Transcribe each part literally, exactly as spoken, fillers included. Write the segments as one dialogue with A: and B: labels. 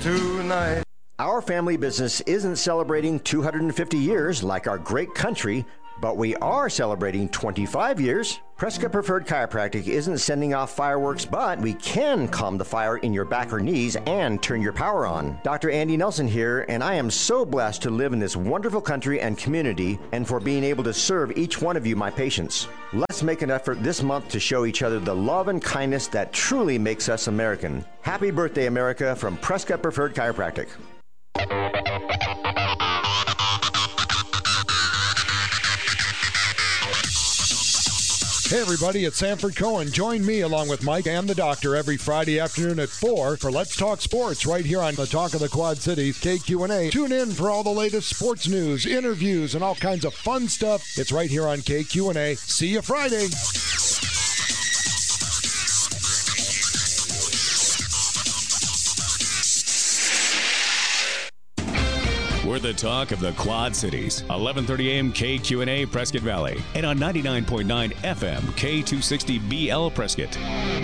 A: tonight.
B: Our family business isn't celebrating two hundred fifty years like our great country, but we are celebrating twenty-five years. Prescott Preferred Chiropractic isn't sending off fireworks, but we can calm the fire in your back or knees and turn your power on. Doctor Andy Nelson here, and I am so blessed to live in this wonderful country and community and for being able to serve each one of you, my patients. Let's make an effort this month to show each other the love and kindness that truly makes us American. Happy birthday, America, from Prescott Preferred Chiropractic.
C: Hey everybody, it's Sanford Cohen. Join me along with Mike and the doctor every Friday afternoon at four for Let's Talk Sports right here on the Talk of the Quad Cities, K Q N A. Tune in for all the latest sports news, interviews, and all kinds of fun stuff. It's right here on K Q N A. See you Friday.
D: We're the talk of the Quad Cities. eleven thirty a.m. K Q N A Prescott Valley. And on ninety-nine point nine F M K two sixty B L Prescott.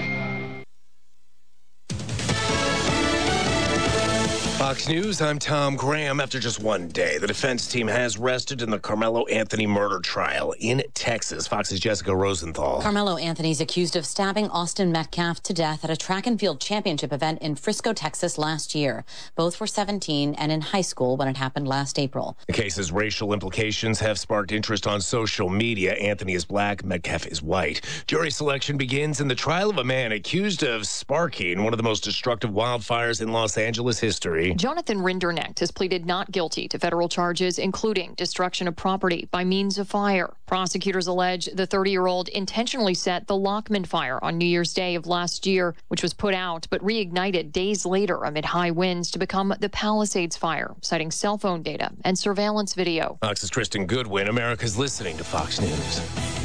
E: Fox News, I'm Tom Graham. After just one day, the defense team has rested in the Carmelo Anthony murder trial in Texas. Fox's Jessica Rosenthal.
F: Carmelo Anthony's accused of stabbing Austin Metcalf to death at a track and field championship event in Frisco, Texas last year. Both were seventeen and in high school when it happened last April.
E: The case's racial implications have sparked interest on social media. Anthony is black, Metcalf is white. Jury selection begins in the trial of a man accused of sparking one of the most destructive wildfires in Los Angeles history.
G: Jonathan Rinderknecht has pleaded not guilty to federal charges, including destruction of property by means of fire. Prosecutors allege the thirty-year-old intentionally set the Lockman fire on New Year's Day of last year, which was put out but reignited days later amid high winds to become the Palisades fire, citing cell phone data and surveillance video.
E: Fox's Tristan Goodwin. America's listening to Fox News.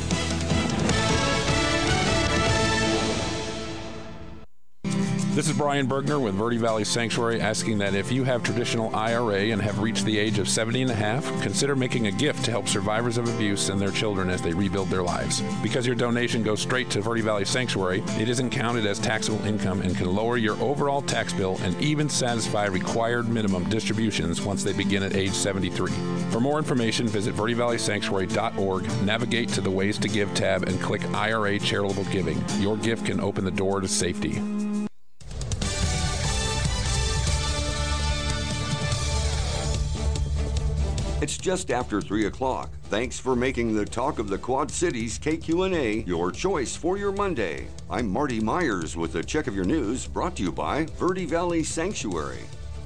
H: This is Brian Bergner with Verde Valley Sanctuary asking that if you have traditional I R A and have reached the age of seventy and a half, consider making a gift to help survivors of abuse and their children as they rebuild their lives. Because your donation goes straight to Verde Valley Sanctuary, it isn't counted as taxable income and can lower your overall tax bill and even satisfy required minimum distributions once they begin at age seventy-three. For more information, visit verde valley sanctuary dot org, navigate to the Ways to Give tab, and click I R A Charitable Giving. Your gift can open the door to safety.
I: It's just after three o'clock. Thanks for making the Talk of the Quad Cities K Q N A your choice for your Monday. I'm Marty Myers with a check of your news brought to you by Verde Valley Sanctuary.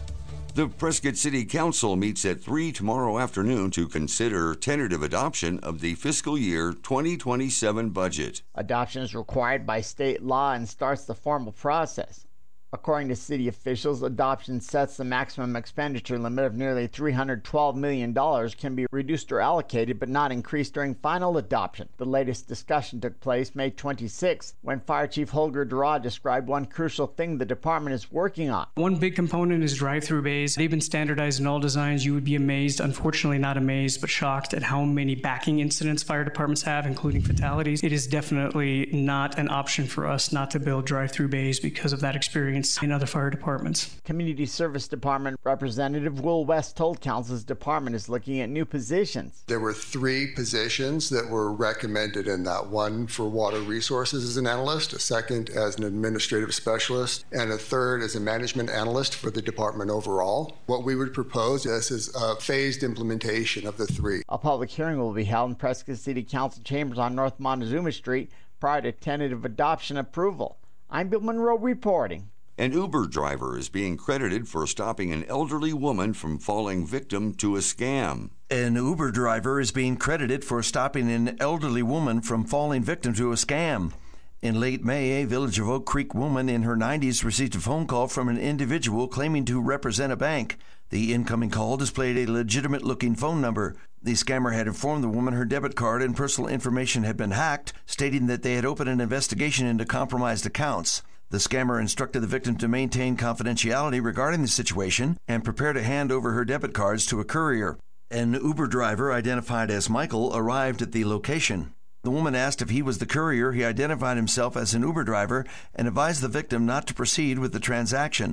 I: The Prescott City Council meets at three tomorrow afternoon to consider tentative adoption of the fiscal year twenty twenty-seven budget.
J: Adoption is required by state law and starts the formal process. According to city officials, adoption sets the maximum expenditure limit of nearly three hundred twelve million dollars can be reduced or allocated but not increased during final adoption. The latest discussion took place May twenty-sixth when Fire Chief Holger Dura described one crucial thing the department is working on.
K: One big component is drive-through bays. They've been standardized in all designs. You would be amazed, unfortunately not amazed, but shocked at how many backing incidents fire departments have, including fatalities. It is definitely not an option for us not to build drive-through bays because of that experience in other fire departments.
J: Community Service Department Representative Will West told Council's department is looking at new positions.
L: There were three positions that were recommended in that. One for water resources as an analyst, a second as an administrative specialist, and a third as a management analyst for the department overall. What we would propose is, is a phased implementation of the three.
J: A public hearing will be held in Prescott City Council chambers on North Montezuma Street prior to tentative adoption approval. I'm Bill Monroe reporting.
I: An Uber driver is being credited for stopping an elderly woman from falling victim to a scam.
M: An Uber driver is being credited for stopping an elderly woman from falling victim to a scam. In late May, a Village of Oak Creek woman in her nineties received a phone call from an individual claiming to represent a bank. The incoming call displayed a legitimate-looking phone number. The scammer had informed the woman her debit card and personal information had been hacked, stating that they had opened an investigation into compromised accounts. The scammer instructed the victim to maintain confidentiality regarding the situation and prepare to hand over her debit cards to a courier. An Uber driver identified as Michael arrived at the location. The woman asked if he was the courier. He identified himself as an Uber driver and advised the victim not to proceed with the transaction.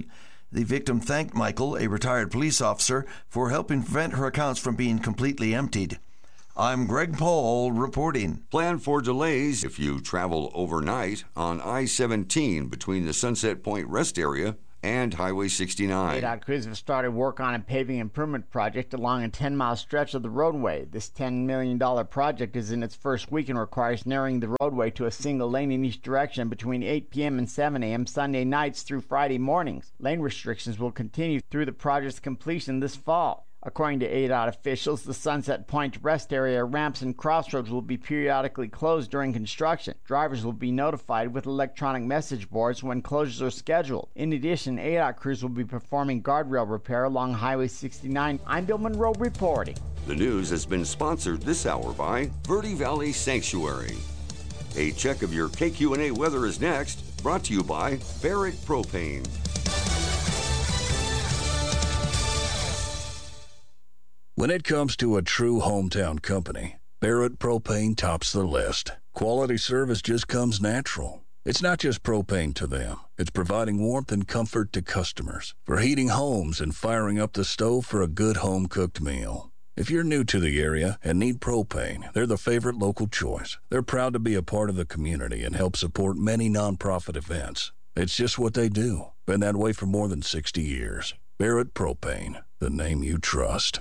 M: The victim thanked Michael, a retired police officer, for helping prevent her accounts from being completely emptied. I'm Greg Paul reporting.
I: Plan for delays if you travel overnight on I seventeen between the Sunset Point Rest Area and Highway sixty-nine.
J: A D O T crews have started work on a paving improvement project along a ten-mile stretch of the roadway. This ten million dollars project is in its first week and requires narrowing the roadway to a single lane in each direction between eight p.m. and seven a.m. Sunday nights through Friday mornings. Lane restrictions will continue through the project's completion this fall. According to A D O T officials, the Sunset Point rest area ramps and crossroads will be periodically closed during construction. Drivers will be notified with electronic message boards when closures are scheduled. In addition, A D O T crews will be performing guardrail repair along Highway sixty-nine. I'm Bill Monroe reporting.
I: The news has been sponsored this hour by Verde Valley Sanctuary. A check of your K Q and A weather is next, brought to you by Barrett Propane.
A: When it comes to a true hometown company, Barrett Propane tops the list. Quality service just comes natural. It's not just propane to them. It's providing warmth and comfort to customers for heating homes and firing up the stove for a good home-cooked meal. If you're new to the area and need propane, they're the favorite local choice. They're proud to be a part of the community and help support many nonprofit events. It's just what they do. Been that way for more than sixty years. Barrett Propane, the name you trust.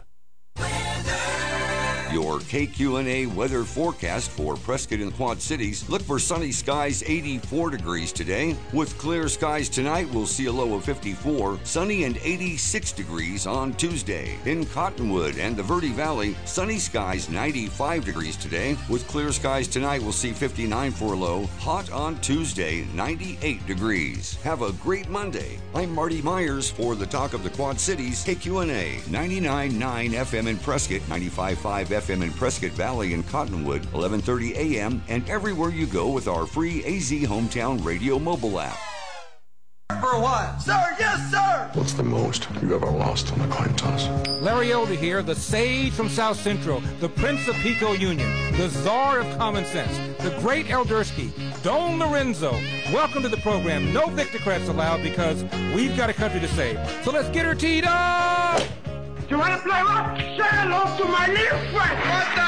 I: Your K Q and A weather forecast for Prescott and Quad Cities. Look for sunny skies, eighty-four degrees today. With clear skies tonight, we'll see a low of fifty-four. Sunny and eighty-six degrees on Tuesday. In Cottonwood and the Verde Valley, sunny skies, ninety-five degrees today. With clear skies tonight, we'll see fifty-nine for a low. Hot on Tuesday, ninety-eight degrees. Have a great Monday. I'm Marty Myers for the Talk of the Quad Cities, K Q and A, ninety-nine point nine F M in Prescott, ninety-five point five F M in Prescott Valley and Cottonwood, eleven thirty A M, and everywhere you go with our free A Z Hometown Radio mobile app.
N: For what? Sir, yes, sir!
O: What's the most you've ever lost on a coin toss?
P: Larry Elder here, the sage from South Central, the Prince of Pico Union, the czar of common sense, the great Eldersky, Don Lorenzo. Welcome to the program. No Victocrats allowed because we've got a country to save. So let's get her teed up!
N: You want to play what? Say hello to my little friend! What the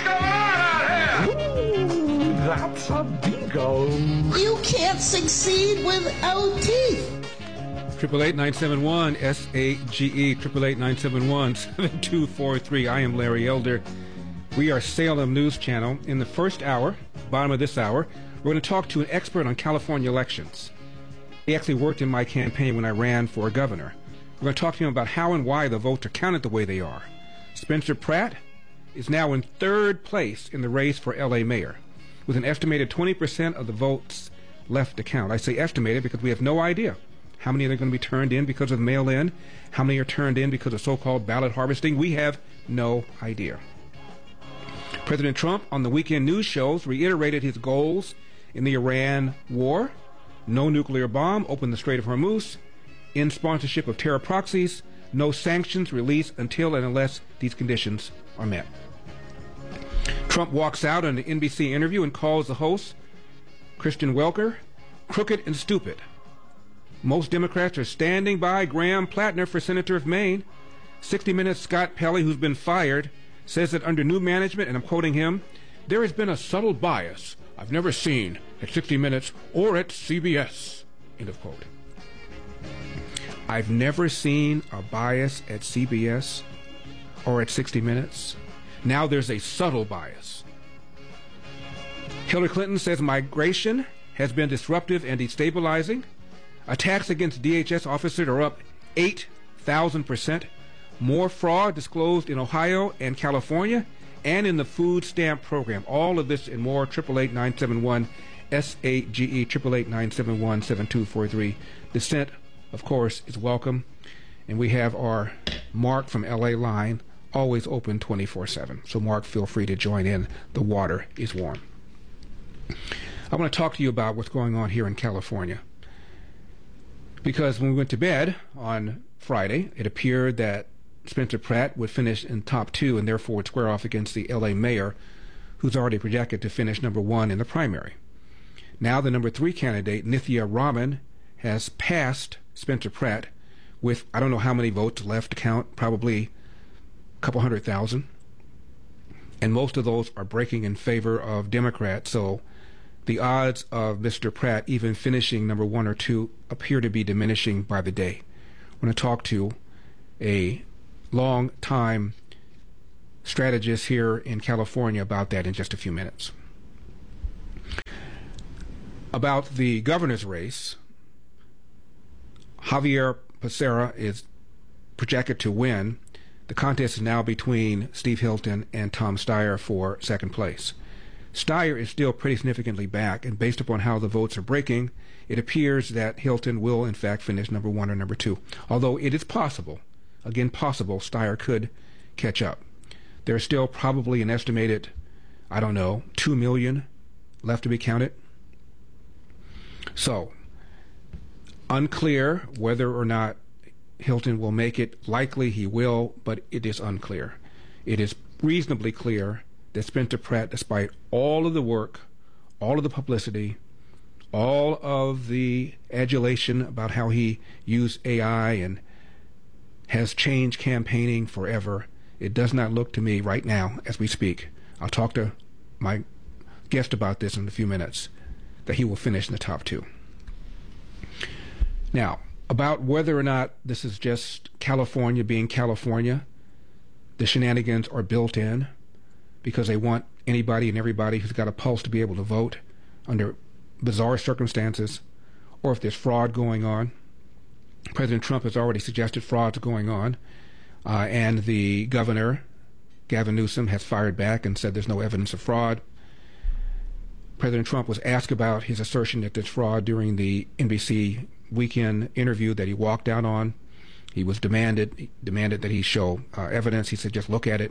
N: hell's going on out here?
O: Ooh, that's a bingo.
Q: You can't succeed without teeth.
P: Triple eight nine seven one S A G E. Triple eight nine seven one seven two four three. I am Larry Elder. We are Salem News Channel. In the first hour, bottom of this hour, we're going to talk to an expert on California elections. He actually worked in my campaign when I ran for governor. We're going to talk to him about how and why the votes are counted the way they are. Spencer Pratt is now in third place in the race for L A mayor, with an estimated twenty percent of the votes left to count. I say estimated because we have no idea how many are going to be turned in because of mail-in, how many are turned in because of so-called ballot harvesting. We have no idea. President Trump on the weekend news shows reiterated his goals in the Iran war: no nuclear bomb, open the Strait of Hormuz, end sponsorship of terror proxies, no sanctions released until and unless these conditions are met. Trump walks out on an N B C interview and calls the host, Christian Welker, crooked and stupid. Most Democrats are standing by Graham Plattner for Senator of Maine. sixty minutes Scott Pelley, who's been fired, says that under new management, and I'm quoting him, there has been a subtle bias I've never seen at sixty minutes or at C B S, end of quote. I've never seen a bias at C B S or at sixty minutes. Now there's a subtle bias. Hillary Clinton says migration has been disruptive and destabilizing. Attacks against D H S officers are up eight thousand percent. More fraud disclosed in Ohio and California and in the food stamp program. All of this and more. Triple eight nine seven one S A G E, triple eight nine seven one seven two four three. Dissent, of course, is welcome. And we have our Mark from L A line always open twenty-four seven. So, Mark, feel free to join in. The water is warm. I want to talk to you about what's going on here in California. Because when we went to bed on Friday, it appeared that Spencer Pratt would finish in top two and therefore would square off against the L A mayor, who's already projected to finish number one in the primary. Now the number three candidate, Nithya Raman, has passed Spencer Pratt with I don't know how many votes left to count, probably a couple hundred thousand. And most of those are breaking in favor of Democrats. So the odds of Mister Pratt even finishing number one or two appear to be diminishing by the day. I'm going to talk to a long-time strategist here in California about that in just a few minutes. About the governor's race, Javier Becerra is projected to win. The contest is now between Steve Hilton and Tom Steyer for second place. Steyer is still pretty significantly back, and based upon how the votes are breaking, it appears that Hilton will in fact finish number one or number two. Although it is possible, again possible, Steyer could catch up. There's still probably an estimated, I don't know, two million left to be counted. So, unclear whether or not Hilton will make it. Likely he will, but it is unclear. It is reasonably clear that Spencer Pratt, despite all of the work, all of the publicity, all of the adulation about how he used A I and has changed campaigning forever, it does not look to me right now as we speak, I'll talk to my guest about this in a few minutes, that he will finish in the top two. Now, about whether or not this is just California being California, the shenanigans are built in because they want anybody and everybody who's got a pulse to be able to vote under bizarre circumstances, or if there's fraud going on. President Trump has already suggested fraud's going on, uh, and the governor, Gavin Newsom, has fired back and said there's no evidence of fraud. President Trump was asked about his assertion that there's fraud during the N B C weekend interview that he walked out on. He was demanded he demanded that he show uh, evidence. He said, just look at it.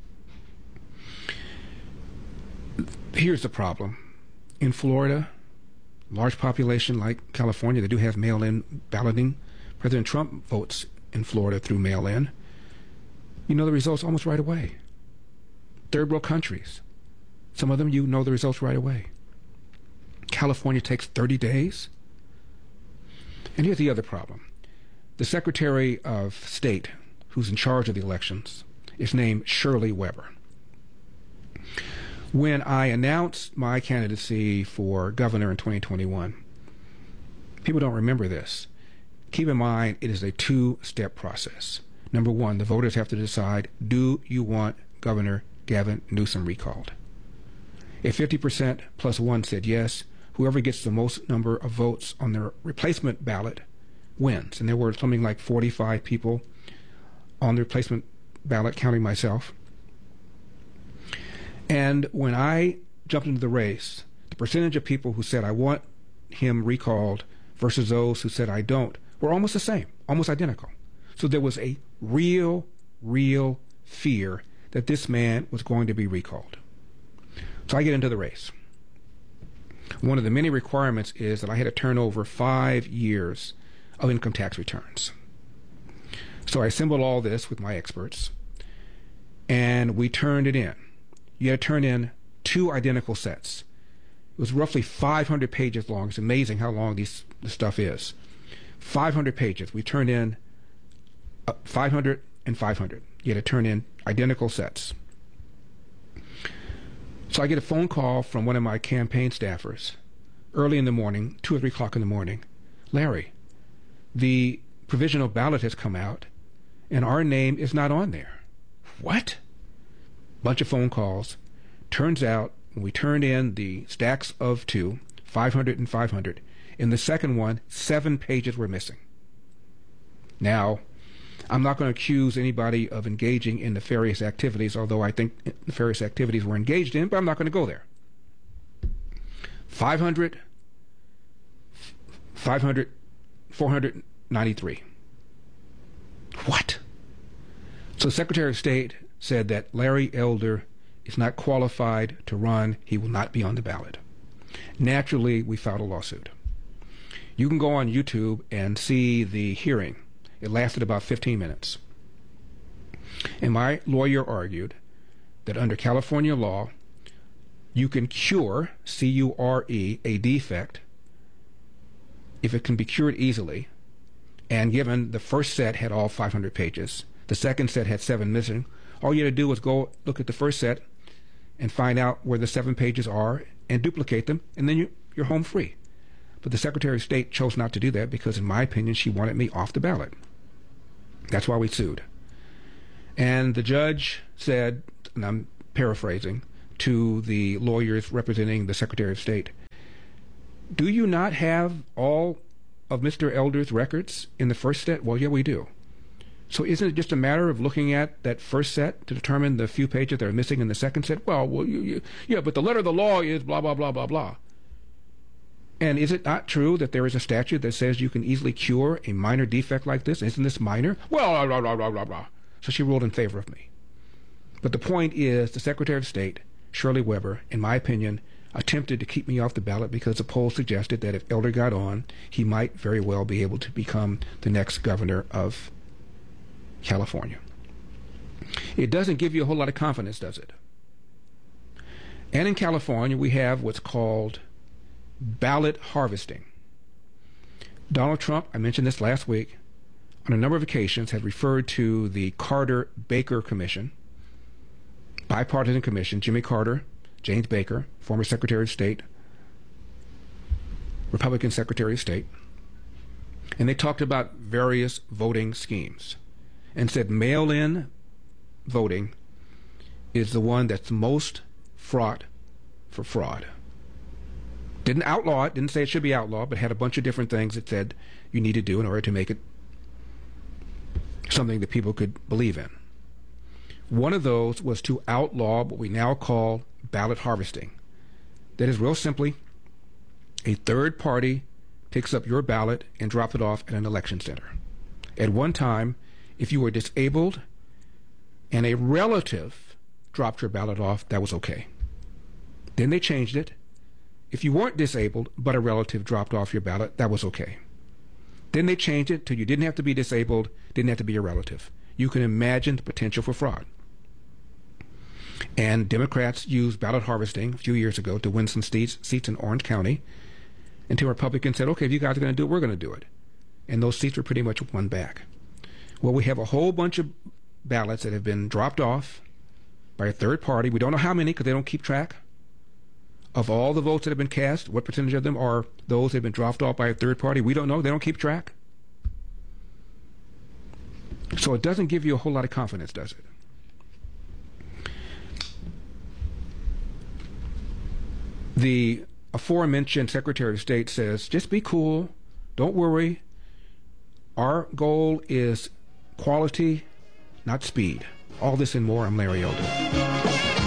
P: Here's the problem. In Florida, large population like California, they do have mail-in balloting. President Trump votes in Florida through mail-in. You know the results almost right away. Third world countries, some of them you know the results right away. California takes thirty days. And here's the other problem. The Secretary of State, who's in charge of the elections, is named Shirley Weber. When I announced my candidacy for governor in twenty twenty-one, people don't remember this. Keep in mind, it is a two-step process. Number one, the voters have to decide, do you want Governor Gavin Newsom recalled? If fifty percent plus one said yes, whoever gets the most number of votes on their replacement ballot wins. And there were something like forty-five people on the replacement ballot, counting myself. And when I jumped into the race, the percentage of people who said I want him recalled versus those who said I don't were almost the same, almost identical. So there was a real, real fear that this man was going to be recalled. So I get into the race. One of the many requirements is that I had to turn over five years of income tax returns. So I assembled all this with my experts, and we turned it in. You had to turn in two identical sets. It was roughly five hundred pages long. It's amazing how long these, this stuff is. five hundred pages. We turned in uh, five hundred and five hundred. You had to turn in identical sets. So I get a phone call from one of my campaign staffers early in the morning, two or three o'clock in the morning. Larry, the provisional ballot has come out, and our name is not on there. What? Bunch of phone calls. Turns out, when we turned in the stacks of two, five hundred and five hundred, in the second one, seven pages were missing. Now, I'm not going to accuse anybody of engaging in nefarious activities, although I think nefarious activities were engaged in, but I'm not going to go there. five hundred, five hundred, four hundred ninety-three. What? So the Secretary of State said that Larry Elder is not qualified to run. He will not be on the ballot. Naturally, we filed a lawsuit. You can go on YouTube and see the hearing. It lasted about fifteen minutes. And my lawyer argued that under California law, you can cure, C U R E, a defect, if it can be cured easily, and given the first set had all five hundred pages, the second set had seven missing, all you had to do was go look at the first set and find out where the seven pages are and duplicate them, and then you, you're home free. But the Secretary of State chose not to do that because, in my opinion, she wanted me off the ballot. That's why we sued. And the judge said, and I'm paraphrasing, to the lawyers representing the Secretary of State, do you not have all of Mister Elder's records in the first set? Well, yeah, we do. So isn't it just a matter of looking at that first set to determine the few pages that are missing in the second set? Well, well you, you, yeah, but the letter of the law is blah, blah, blah, blah, blah. And is it not true that there is a statute that says you can easily cure a minor defect like this? Isn't this minor? Well, blah, blah, blah, blah, blah, blah. So she ruled in favor of me. But the point is, the Secretary of State, Shirley Weber, in my opinion, attempted to keep me off the ballot because the poll suggested that if Elder got on, he might very well be able to become the next governor of California. It doesn't give you a whole lot of confidence, does it? And in California, we have what's called ballot harvesting. Donald Trump, I mentioned this last week, on a number of occasions had referred to the Carter-Baker Commission, bipartisan commission, Jimmy Carter, James Baker, former Secretary of State, Republican Secretary of State, and they talked about various voting schemes and said mail-in voting is the one that's most fraught for fraud. Didn't outlaw it, didn't say it should be outlawed, but had a bunch of different things it said you need to do in order to make it something that people could believe in. One of those was to outlaw what we now call ballot harvesting. That is real simply, a third party picks up your ballot and drops it off at an election center. At one time, if you were disabled and a relative dropped your ballot off, that was okay. Then they changed it. If you weren't disabled but a relative dropped off your ballot, that was okay. Then they changed it till you didn't have to be disabled, didn't have to be a relative. You can imagine the potential for fraud. And Democrats used ballot harvesting a few years ago to win some seats, seats in Orange County, until Republicans said, okay, if you guys are going to do it, we're going to do it. And those seats were pretty much won back. Well, we have a whole bunch of ballots that have been dropped off by a third party. We don't know how many because they don't keep track of all the votes that have been cast. What percentage of them are those that have been dropped off by a third party? We don't know. They don't keep track. So it doesn't give you a whole lot of confidence, does it? The aforementioned Secretary of State says, just be cool, don't worry. Our goal is quality, not speed. All this and more. I'm Larry Elder.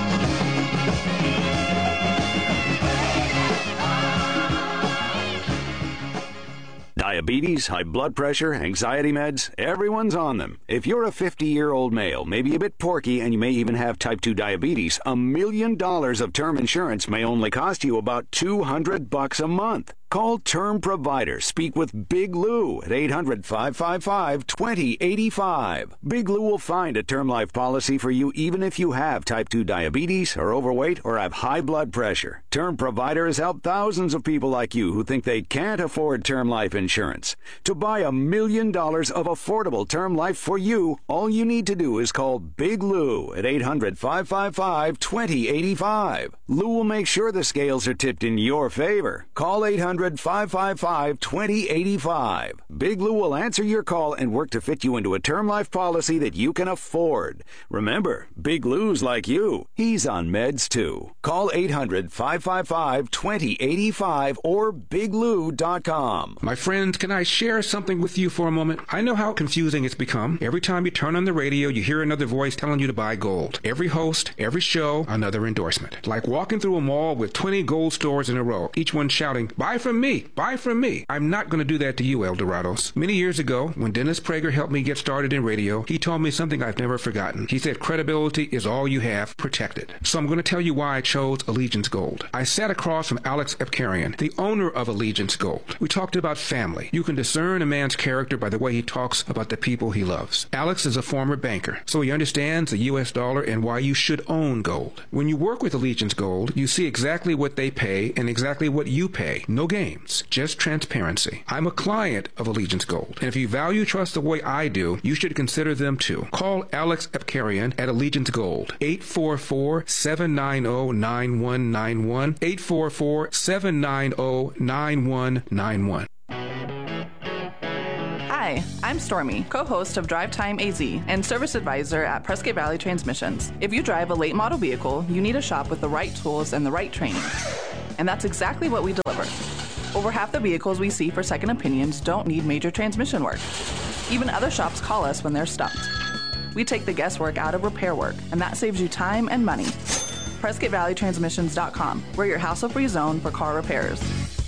R: Diabetes, high blood pressure, anxiety meds, everyone's on them. If you're a fifty-year-old male, maybe a bit porky, and you may even have type two diabetes, a million dollars of term insurance may only cost you about two hundred bucks a month. Call Term Provider. Speak with Big Lou at eight hundred, five five five, two zero eight five. Big Lou will find a term life policy for you even if you have type two diabetes, are overweight, or have high blood pressure. Term Provider has helped thousands of people like you who think they can't afford term life insurance. To buy a million dollars of affordable term life for you, all you need to do is call Big Lou at eight hundred, five five five, two zero eight five. Lou will make sure the scales are tipped in your favor. Call eight hundred, five five five, two zero eight five. Big Lou will answer your call and work to fit you into a term life policy that you can afford. Remember, Big Lou's like you. He's on meds too. Call eight hundred, five five five, two zero eight five or big lou dot com.
P: My friends, can I share something with you for a moment? I know how confusing it's become. Every time you turn on the radio, you hear another voice telling you to buy gold. Every host, every show, another endorsement. Like walking through a mall with twenty gold stores in a row, each one shouting, buy from me, buy from me. I'm not going to do that to you, Eldorados. Many years ago, when Dennis Prager helped me get started in radio, he told me something I've never forgotten. He said, credibility is all you have, protect it. So I'm going to tell you why I chose Allegiance Gold. I sat across from Alex Epkarian, the owner of Allegiance Gold. We talked about family. You can discern a man's character by the way he talks about the people he loves. Alex is a former banker, so he understands the U S dollar and why you should own gold. When you work with Allegiance Gold, you see exactly what they pay and exactly what you pay. No games, just transparency. I'm a client of Allegiance Gold, and if you value trust the way I do, you should consider them too. Call Alex Epkarian at Allegiance Gold, eight four four, seven nine zero, nine one nine one, eight four four, seven nine zero, nine one nine one.
S: Hi, I'm Stormy, co-host of Drive Time A Z and service advisor at Prescott Valley Transmissions. If you drive a late model vehicle, you need a shop with the right tools and the right training. And that's exactly what we deliver. Over half the vehicles we see for second opinions don't need major transmission work. Even other shops call us when they're stumped. We take the guesswork out of repair work, and that saves you time and money. Prescott Valley Transmissions dot com. We're your hassle-free zone for car repairs.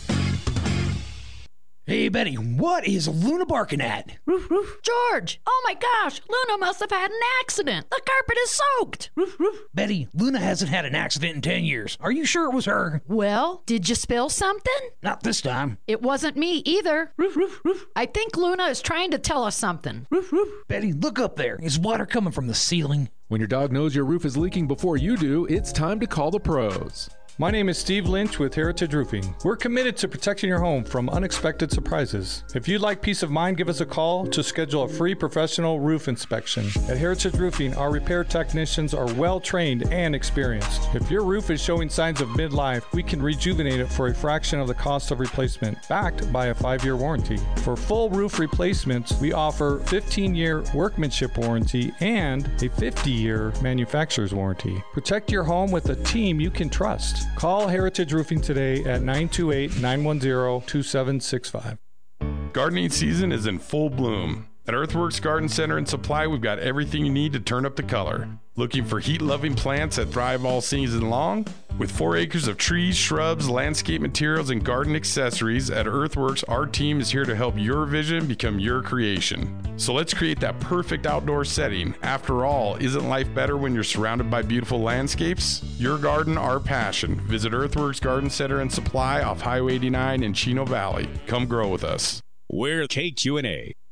T: Hey, Betty, what is Luna barking at?
U: Roof, roof. George! Oh my gosh! Luna must have had an accident! The carpet is soaked! Roof, roof.
T: Betty, Luna hasn't had an accident in ten years. Are you sure it was her?
U: Well, did you spill something?
T: Not this time.
U: It wasn't me either. Roof, roof, roof. I think Luna is trying to tell us something. Roof, roof.
T: Betty, look up there. Is water coming from the ceiling?
V: When your dog knows your roof is leaking before you do, it's time to call the pros.
W: My name is Steve Lynch with Heritage Roofing. We're committed to protecting your home from unexpected surprises. If you'd like peace of mind, give us a call to schedule a free professional roof inspection. At Heritage Roofing, our repair technicians are well trained and experienced. If your roof is showing signs of midlife, we can rejuvenate it for a fraction of the cost of replacement, backed by a five-year warranty. For full roof replacements, we offer fifteen-year workmanship warranty and a fifty-year manufacturer's warranty. Protect your home with a team you can trust. Call Heritage Roofing today at nine two eight, nine one zero, two seven six five.
X: Gardening season is in full bloom. At Earthworks Garden Center and Supply, we've got everything you need to turn up the color. Looking for heat-loving plants that thrive all season long? With four acres of trees, shrubs, landscape materials, and garden accessories, at Earthworks, our team is here to help your vision become your creation. So let's create that perfect outdoor setting. After all, isn't life better when you're surrounded by beautiful landscapes? Your garden, our passion. Visit Earthworks Garden Center and Supply off Highway eighty-nine in Chino Valley. Come grow with us.
D: We're K Q N A.